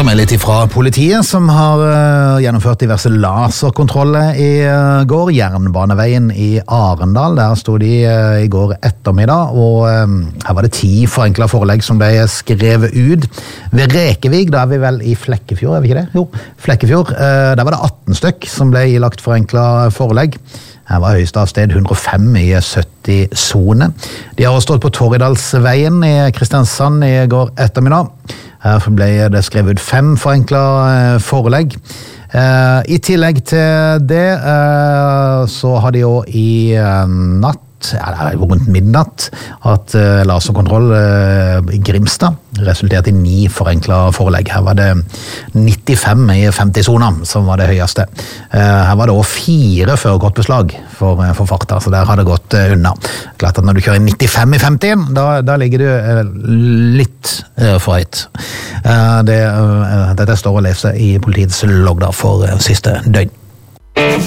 ta med litt ifra politiet, som har gjennomført diverse laserkontroller i går. Jernbaneveien i Arendal, der stod de i går ettermiddag, og her var det 10 forenklet forelegg som ble skrevet ut. Ved Rekevik, da er vi vel i Flekkefjord, er vi ikke det? Jo, Flekkefjord. Der var det 18 stykk som ble ilagt forenklet forelegg. Her var høyeste avsted 105 i 70-zone. De har også stått på Torridalsveien i Kristiansand i går ettermiddag. Her ble det skrevet ut 5 forenklet forelegg. I tillegg til det så har de jo i natt, rundt midnatt, at laserkontroll i Grimstad resulterte i 9 forenklet forelegg. Her var det 95 i 50-zonen som var det høyeste. Her var det også 4 førerkortbeslag for farta, så der har det gått unna. Klart at når du kjører 95 i 50, da ligger du litt for høyt. Dette står å lese i politiets logg for siste døgn.